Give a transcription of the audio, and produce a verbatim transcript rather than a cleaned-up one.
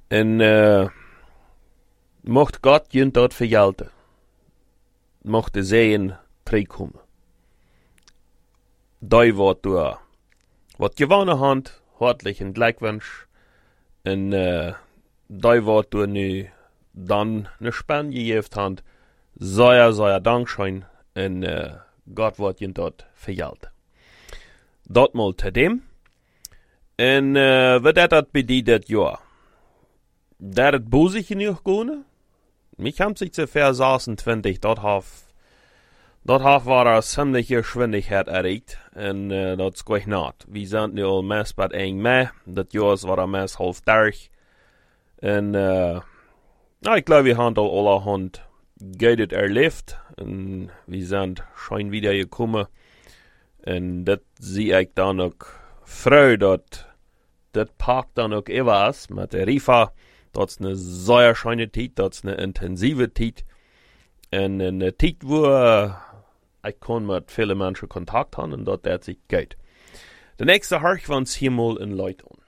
En uh, mocht God je dort vergelten. Mocht de zeeën terugkomen. Doi wordt door wat gewonnen hand, hartlichen Glückwunsch. En uh, doi wordt door nu dan een span gegeven hand. Zeer, zeer dankschein. En uh, God wordt je dort vergelten. Dat mal te dem. En uh, wat dat dat bedient dat jaar. Dat het boze genoeg gaan. Mich haben sich zu ver zesentwintig, dort haf, dort haf war er ziemliche Geschwindigkeit erreicht. En uh, dat is gleich naht. We zijn nu al mes bij één mei. Dat jaar war er mes half dertig. En uh, nou, ik glaube, we hebben al allerhand Geld erlebt. En we zijn schon wieder gekommen. En dat zie ik dan ook vrij dat dat park dan ook even is met de Rifa. Dat is een zeer schöne tijd, dat is een intensieve tijd. En een tijd waar ik kon met vele mensen contact hebben en dat dat zich goed. De nächste Harch van Himmel en Leut on.